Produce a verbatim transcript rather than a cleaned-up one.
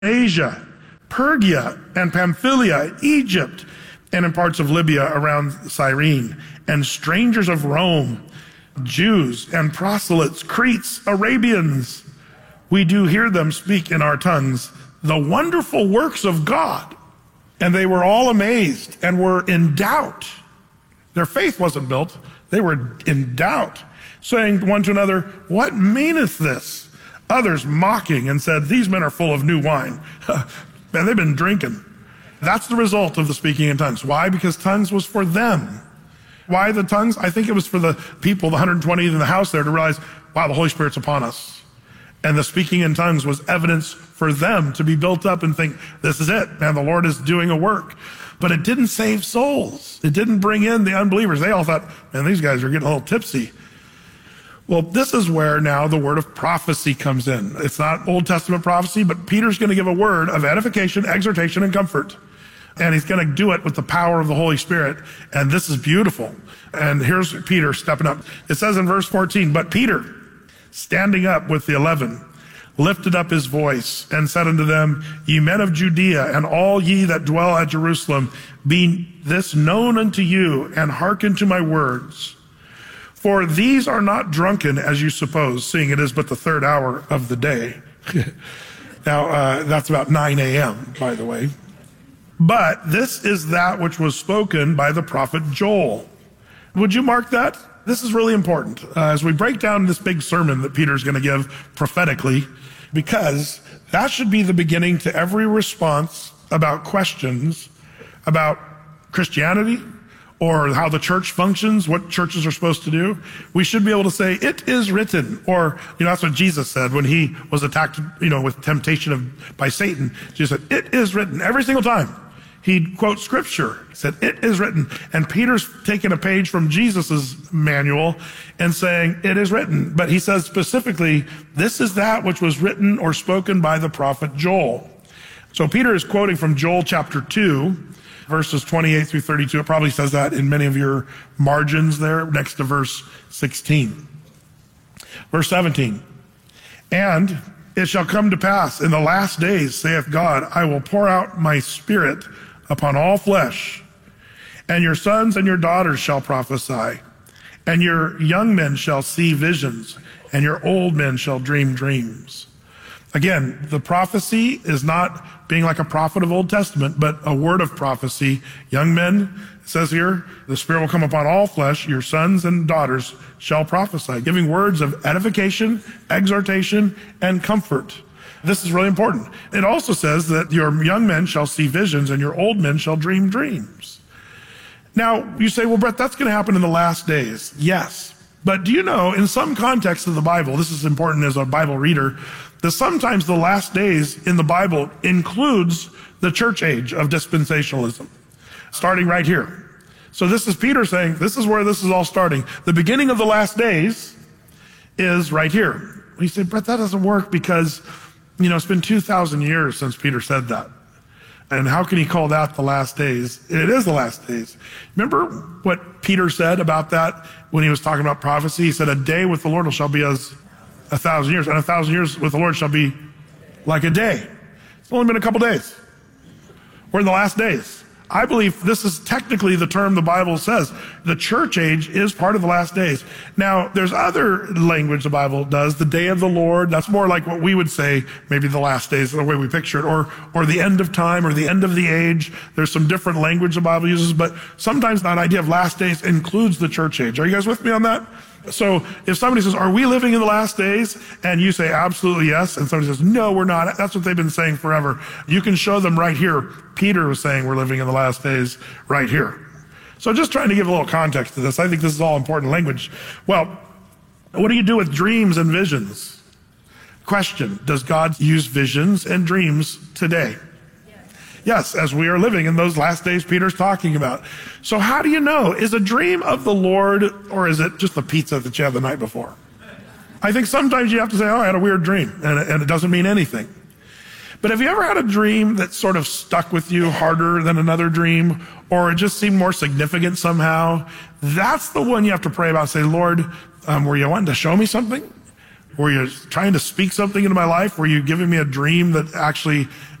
Asia, Pergia and Pamphylia, Egypt, and in parts of Libya around Cyrene, and strangers of Rome, Jews and proselytes, Cretes, Arabians. We do hear them speak in our tongues the wonderful works of God. And they were all amazed and were in doubt. Their faith wasn't built. They were in doubt, saying one to another, what meaneth this? Others mocking and said, these men are full of new wine. Man, they've been drinking. That's the result of the speaking in tongues. Why? Because tongues was for them. Why the tongues? I think it was for the people, the one hundred twenty in the house there, to realize, wow, the Holy Spirit's upon us. And the speaking in tongues was evidence for them to be built up and think, this is it, man, the Lord is doing a work. But it didn't save souls. It didn't bring in the unbelievers. They all thought, man, these guys are getting a little tipsy. Well, this is where now the word of prophecy comes in. It's not Old Testament prophecy, but Peter's going to give a word of edification, exhortation, and comfort. And he's going to do it with the power of the Holy Spirit. And this is beautiful. And here's Peter stepping up. It says in verse fourteen, but Peter, standing up with the eleven, lifted up his voice and said unto them, ye men of Judea, and all ye that dwell at Jerusalem, be this known unto you, and hearken to my words. For these are not drunken, as you suppose, seeing it is but the third hour of the day. Now, uh, that's about nine a.m., by the way. But this is that which was spoken by the prophet Joel. Would you mark that? This is really important uh, as we break down this big sermon that Peter's going to give prophetically, because that should be the beginning to every response about questions about Christianity or how the church functions, what churches are supposed to do. We should be able to say, it is written. Or, you know, that's what Jesus said when he was attacked, you know, with temptation of, by Satan. Jesus said, it is written every single time. He'd quote scripture. He said, it is written. And Peter's taking a page from Jesus's manual and saying, it is written. But he says specifically, this is that which was written or spoken by the prophet Joel. So Peter is quoting from Joel chapter two, verses twenty-eight through thirty-two. It probably says that in many of your margins there next to verse sixteen. Verse seventeen. And it shall come to pass in the last days, saith God, I will pour out my spirit upon all flesh, and your sons and your daughters shall prophesy, and your young men shall see visions, and your old men shall dream dreams. Again, the prophecy is not being like a prophet of Old Testament, but a word of prophecy. Young men, it says here, the Spirit will come upon all flesh, your sons and daughters shall prophesy, giving words of edification, exhortation, and comfort. This is really important. It also says that your young men shall see visions and your old men shall dream dreams. Now, you say, well, Brett, that's going to happen in the last days. Yes. But do you know, in some contexts of the Bible, this is important as a Bible reader, that sometimes the last days in the Bible includes the church age of dispensationalism, starting right here. So this is Peter saying, this is where this is all starting. The beginning of the last days is right here. He said, Brett, that doesn't work because, you know, it's been two thousand years since Peter said that. And how can he call that the last days? It is the last days. Remember what Peter said about that when he was talking about prophecy? He said, a day with the Lord shall be as a thousand years, and a thousand years with the Lord shall be like a day. It's only been a couple days. We're in the last days. I believe this is technically the term the Bible says. The church age is part of the last days. Now, there's other language the Bible does, the day of the Lord. That's more like what we would say, maybe the last days, the way we picture it, or, or the end of time, or the end of the age. There's some different language the Bible uses, but sometimes that idea of last days includes the church age. Are you guys with me on that? So if somebody says, are we living in the last days? And you say, absolutely yes. And somebody says, no, we're not. That's what they've been saying forever. You can show them right here. Peter was saying we're living in the last days right here. So just trying to give a little context to this. I think this is all important language. Well, what do you do with dreams and visions? Question, does God use visions and dreams today? Yes, as we are living in those last days Peter's talking about. So how do you know? Is a dream of the Lord, or is it just the pizza that you had the night before? I think sometimes you have to say, oh, I had a weird dream, and it, and it doesn't mean anything. But have you ever had a dream that sort of stuck with you harder than another dream, or it just seemed more significant somehow? That's the one you have to pray about. Say, Lord, um, were you wanting to show me something? Were you trying to speak something into my life? Were you giving me a dream that actually